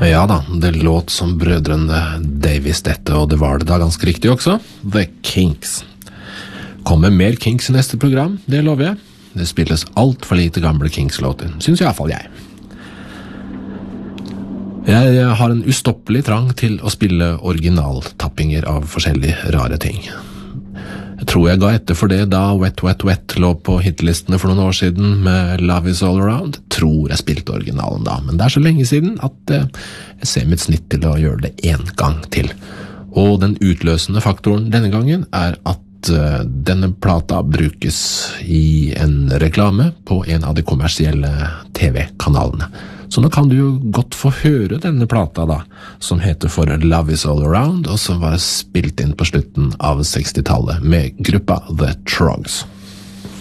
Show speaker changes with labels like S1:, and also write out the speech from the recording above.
S1: Ja da, det låt som brødrene Davies dette, og det var det da ganske riktig også. The Kinks. Kommer mer Kinks i neste program, det lover jeg. Det spilles alt for lite gamle Kinks-låter, synes i hvert fall jeg. Jeg har en ustoppelig trang til å spille originaltappinger av forskjellige rare ting. Jeg tror jeg ga etter for det da Wet Wet Wet lå på hitlistene for noen år siden med Love Is All Around. Tror jeg spilte originalen da, men det er så lenge siden at jeg ser mitt snitt til å gjøre det en gang til. Og den utløsende faktoren denne gangen er at denne plata brukes i en reklame på en av de kommersielle TV-kanalene. Så nå kan du jo godt få høre denne plata da, som heter for Love Is All Around, og som var spilt inn på slutten av 60-tallet med gruppa The Trogs.